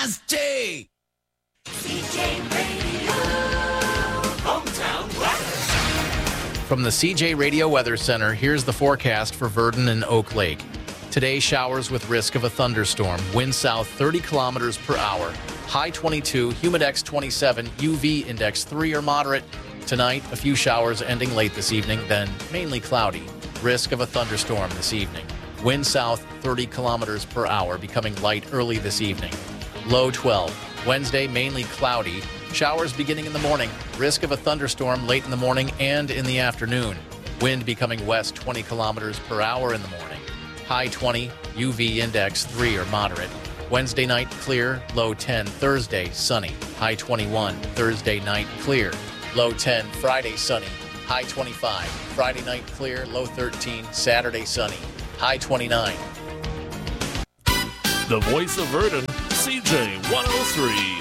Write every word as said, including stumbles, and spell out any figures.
Nasty! C J Radio, hometown weather. From the C J Radio Weather Center, here's the forecast for Verdon and Oak Lake. Today, showers with risk of a thunderstorm. Wind south thirty kilometers per hour. High twenty-two, humidex twenty-seven, U V index three or moderate. Tonight, a few showers ending late this evening, then mainly cloudy. Risk of a thunderstorm this evening. Wind south thirty kilometers per hour, becoming light early this evening. Low twelve. Wednesday, mainly cloudy. Showers beginning in the morning. Risk of a thunderstorm late in the morning and in the afternoon. Wind becoming west twenty kilometers per hour in the morning. High twenty, U V index three or moderate. Wednesday night clear, low ten. Thursday sunny, high twenty-one. Thursday night clear, low ten. Friday sunny, high twenty-five. Friday night clear, low thirteen. Saturday sunny, high twenty-nine. The voice of Verdon, C J one oh three.